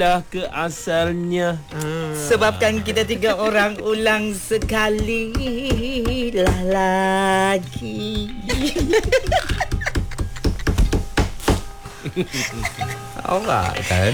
dah ke asalnya. Sebabkan kita 3 orang ulang sekali lah lagi. Alright kan?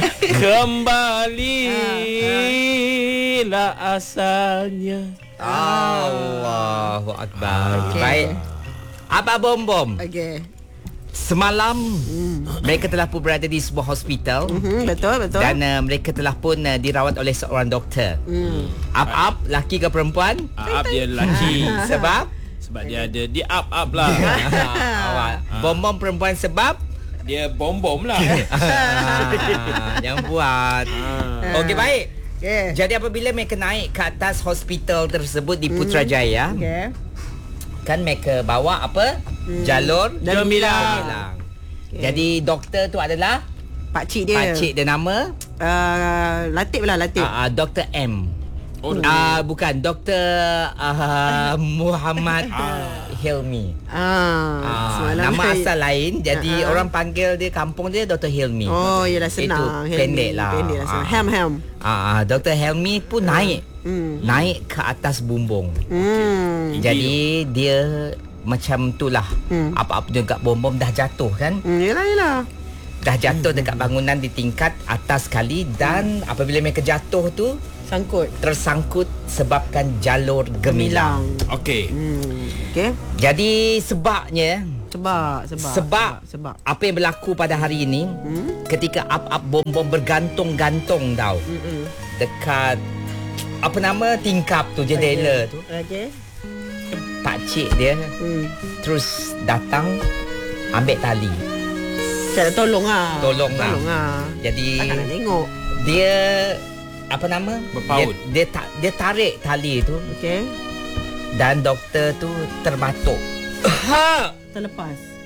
Kembalilah asalnya. Allahu Akbar. Okay. Baik. Apa bom-bom? Okey. Semalam mereka telah pun berada di sebuah hospital. Betul. Dan mereka telah pun dirawat oleh seorang doktor. Up, laki ke perempuan? Up dia lelaki. Sebab? Sebab dia ada. Dia up lah. Awak. Bom-bom perempuan sebab? Dia bom-bom lah. Yang buat. Okey, baik. Okey. Jadi apabila mereka naik ke atas hospital tersebut di Putrajaya, Okey. kan mereka bawa apa? Jalur Gemilang. Okay. Jadi doktor tu adalah Pakcik dia. pakcik dia nama Latif lah, Latif. Dr. M. Oh, Bukan Dr. Muhammad Hilmi. Semalam Nama asal lain. Jadi orang panggil dia, kampung dia Dr. Hilmi. Oh, yelah senang. Itu pendek lah. Pendek lah senang. Ham. Dr. Helmi pun naik ke atas bumbung. Jadi dia macam tu lah. Apa-apa dekat bom-bom dah jatuh kan. Yelah. Dah jatuh dekat bangunan di tingkat atas sekali. Dan apabila mereka jatuh tu Sangkut. tersangkut sebabkan jalur gemilang. Okey. Okey. Jadi sebabnya Sebab apa yang berlaku pada hari ini ketika up bom-bom bergantung-gantung tau dekat apa nama tingkap tu, jendela tu. Okey. Pakcik dia terus datang ambil tali. Saya tolong lah. Tolong lah. Jadi Tak nak tengok. dia apa nama? Berpaut. Dia tarik tali tu Okey. dan doktor tu terbatuk. Terlepas.